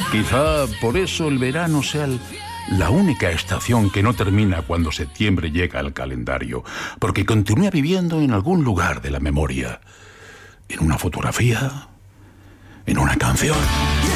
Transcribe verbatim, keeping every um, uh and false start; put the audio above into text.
Quizá por eso el verano sea el, la única estación que no termina cuando septiembre llega al calendario, porque continúa viviendo en algún lugar de la memoria, en una fotografía, en una canción.